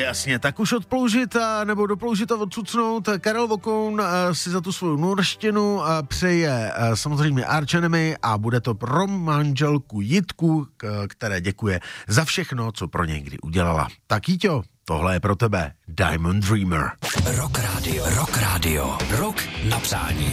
Jasně, tak už odploužit nebo doploužit a odcucnout. Karel Vokoun si za tu svou nurštinu přeje samozřejmě Arch Enemy a bude to pro manželku Jitku, které děkuje za všechno, co pro něj kdy udělala. Tak Jíťo, tohle je pro tebe Diamond Dreamer. Rock Radio. Rock Radio. Rock na přání.